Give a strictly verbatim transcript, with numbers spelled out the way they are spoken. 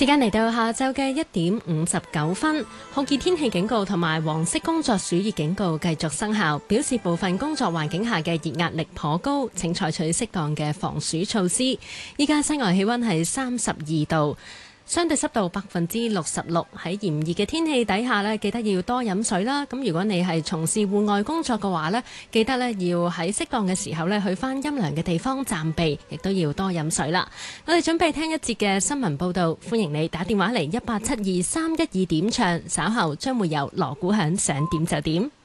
時間嚟到下晝嘅一點五十九分，酷熱天氣警告同埋黃色工作暑熱警告繼續生效，表示部分工作環境下嘅熱壓力頗高，請採取適當嘅防暑措施。依家室外氣溫係三十二度，相對濕度百分之六十六。喺炎熱嘅天氣底下呢，記得要多飲水啦。咁如果你係從事戶外工作嘅話呢，記得呢要喺適當嘅時候呢去返陰涼嘅地方暫避，亦都要多飲水啦。我哋準備聽一節嘅新聞報道，歡迎你打電話嚟一八七二三一二點唱，稍後將會有鑼鼓響，想點就點。